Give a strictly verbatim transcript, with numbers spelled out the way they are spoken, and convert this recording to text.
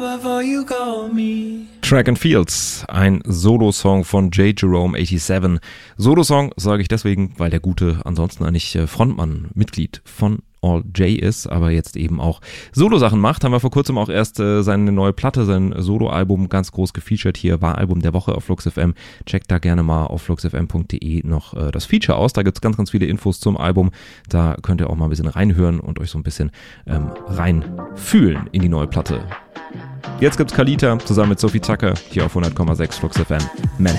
Track and Fields, ein Solo-Song von J. Jerome siebenundachtzig. Solo-Song sage ich deswegen, weil der Gute ansonsten eigentlich Frontmann, Mitglied von All J ist, aber jetzt eben auch Solo-Sachen macht. Haben wir vor kurzem auch erst äh, seine neue Platte, sein Solo-Album ganz groß gefeatured hier, war Album der Woche auf Flux F M. Checkt da gerne mal auf flux f m punkt de noch äh, das Feature aus. Da gibt's ganz, ganz viele Infos zum Album. Da könnt ihr auch mal ein bisschen reinhören und euch so ein bisschen ähm, reinfühlen in die neue Platte. Jetzt gibt's Kalita zusammen mit Sophie Tucker hier auf hundert Komma sechs Flux F M Manhattan.